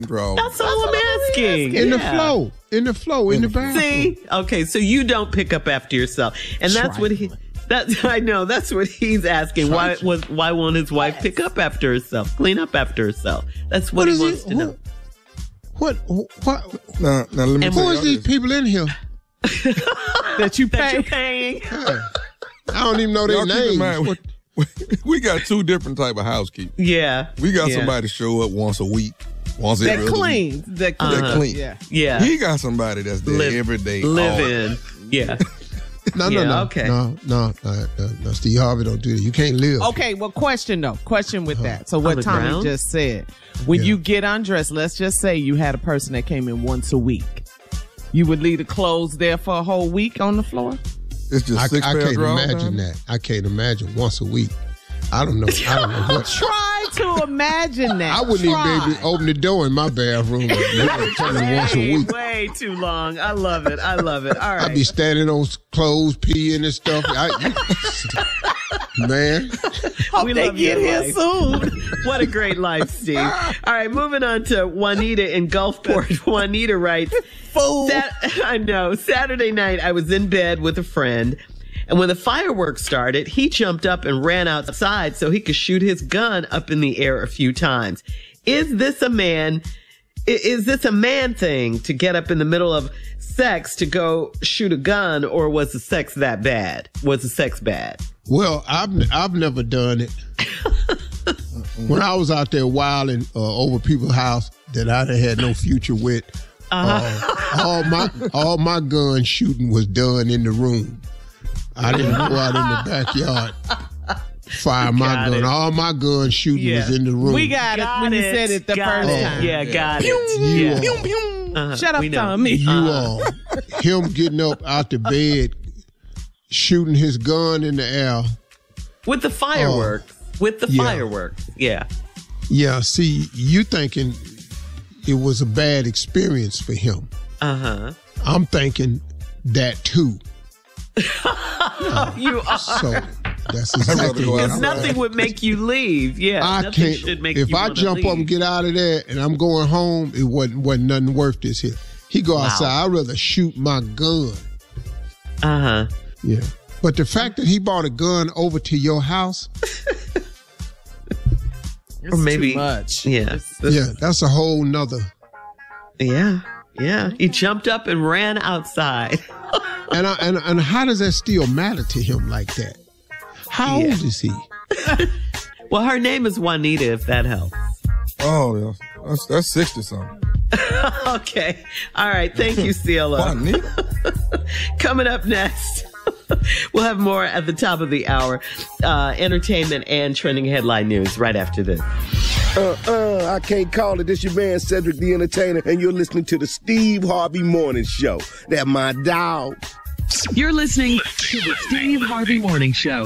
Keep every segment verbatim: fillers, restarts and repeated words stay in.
Bro. That's all I'm asking. In yeah. the flow. In the flow. In, in the bathroom. See? Okay, so you don't pick up after yourself. And that's Trifling. what he that's I know, that's what he's asking. Trifling. Why was why won't his wife Yes. pick up after herself? Clean up after herself. That's what, What he is wants it? to know. What? What? Now, now let me And tell Who you is these people in here? That you That pay. you're paying. I don't even know their Y'all keep in names. mind, What- we, we got two different type of housekeeping. Yeah. We got yeah. somebody show up once a week, once every That other week. cleans. That Uh-huh. cleans. That clean. Yeah. Yeah. He got somebody that's there Live- every day. Live all in. Yeah. No, no, Yeah, no. okay. No, no, no, no, no. Steve Harvey don't do that. You can't live. Okay, well, question though. Question with that. So what the Tommy ground? just said. When Yeah. you get undressed, let's just say you had a person that came in once a week. You would leave the clothes there for a whole week on the floor? It's just I, six I pair of can't drawers. imagine now. that. I can't imagine once a week. I don't know. I don't know what. Try to imagine that. I wouldn't Try. even be able to open the door in my bathroom. and tell me once a Way, week. way too long. I love it. I love it. All I'd right. be standing on clothes, peeing and stuff. I, man, Hope We they love get your here life. soon. What a great life, Steve. All right, moving on to Juanita in Gulfport. Juanita writes, Fool. Sat- I know. Saturday night, I was in bed with a friend, and when the fireworks started, he jumped up and ran outside so he could shoot his gun up in the air a few times. Is this a man? i- Is this a man thing to get up in the middle of sex to go shoot a gun, or was the sex that bad? Was the sex bad? well, I've I've never done it. When I was out there wilding uh, over people's house that I done had no future with, uh, all my all my gun shooting was done in the room. I didn't go out in the backyard fire my Got gun. it. All my gun shooting Yeah. was in the room. We got, Got it when you it. said it the Got first it. time. Yeah, got You it. Yeah. are. Pew, pew. Uh-huh. Shut up, We know. Tommy. You all, him getting up out the bed, shooting his gun in the air. With the fireworks. With the Yeah. fireworks. Yeah. Yeah, see, you thinking it was a bad experience for him. Uh-huh. I'm thinking that too. You are. So that's rather exactly go what Because I'm nothing would make you leave. Yeah. I nothing can't. should make If you I wanna jump leave. up and get out of there and I'm going home, it wasn't, wasn't nothing worth this here. He go Wow. outside. I'd rather shoot my gun. Uh-huh. Yeah. But the fact that he brought a gun over to your house, It's Or maybe- too much. Yeah. yeah, that's a whole nother. Yeah. Yeah. He jumped up and ran outside. And I, and and how does that still matter to him like that? How Yeah. old is he? Well, her name is Juanita, if that helps. Oh, yeah. That's, that's sixty something. Okay. All right. Thank you, Celia. Juanita? Coming up next, we'll have more at the top of the hour. Uh, entertainment and trending headline news right after this. Uh, uh, I can't call it. This your man Cedric the Entertainer, and you're listening to the Steve Harvey Morning Show. That my dog. You're listening to the Steve Harvey Morning Show.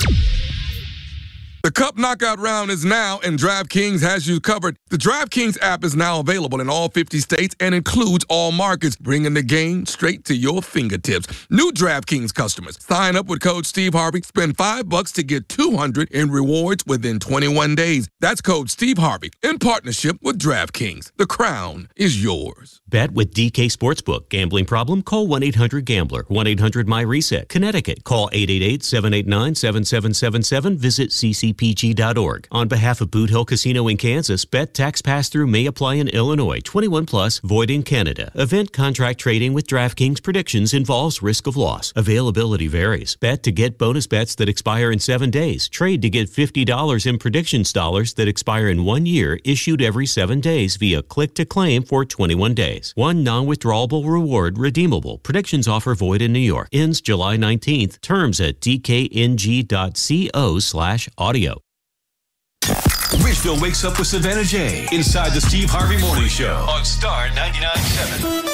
The Cup Knockout Round is now, and DraftKings has you covered. The DraftKings app is now available in all fifty states and includes all markets, bringing the game straight to your fingertips. New DraftKings customers, sign up with code Steve Harvey, spend five bucks to get two hundred in rewards within twenty-one days. That's code Steve Harvey in partnership with DraftKings. The crown is yours. Bet with D K Sportsbook. Gambling problem? Call one eight hundred gambler. one eight hundred my reset. Connecticut. Call eight eight eight, seven eight nine, seven seven seven seven. Visit c c p g dot org. On behalf of Boot Hill Casino in Kansas, bet tax pass-through may apply in Illinois. twenty-one plus, void in Canada. Event contract trading with DraftKings predictions involves risk of loss. Availability varies. Bet to get bonus bets that expire in seven days. Trade to get fifty dollars in predictions dollars that expire in one year, issued every seven days via click-to-claim for twenty-one days. One non-withdrawable reward redeemable. Predictions offer void in New York. Ends July nineteenth. Terms at d k n g dot co slash audio. Ridgeville wakes up with Savannah J. Inside the Steve Harvey Morning Show on Star ninety-nine point seven.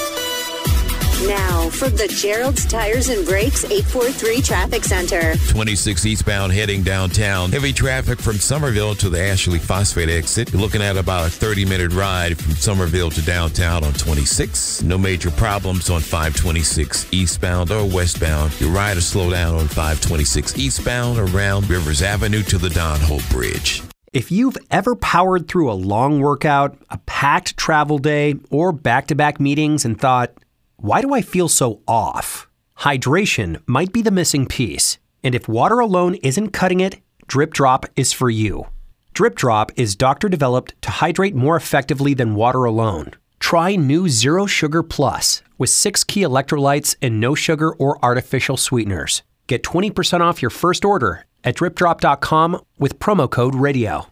Now, from the Gerald's Tires and Brakes eight four three Traffic Center. twenty-six eastbound heading downtown. Heavy traffic from Somerville to the Ashley Phosphate exit. You're looking at about a thirty-minute ride from Somerville to downtown on twenty-six. No major problems on five twenty-six eastbound or westbound. Your ride will slow down on five twenty-six eastbound around Rivers Avenue to the Don Hope Bridge. If you've ever powered through a long workout, a packed travel day, or back-to-back meetings and thought, why do I feel so off? Hydration might be the missing piece. And if water alone isn't cutting it, Drip Drop is for you. Drip Drop is doctor-developed to hydrate more effectively than water alone. Try new Zero Sugar Plus with six key electrolytes and no sugar or artificial sweeteners. Get twenty percent off your first order at drip drop dot com with promo code radio.